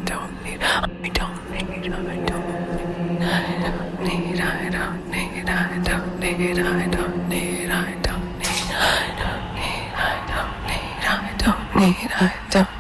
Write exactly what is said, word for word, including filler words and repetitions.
don't need, I don't need, I don't need, I don't need, I don't need, I don't need, I don't need, I don't need, I don't need, I don't need, I don't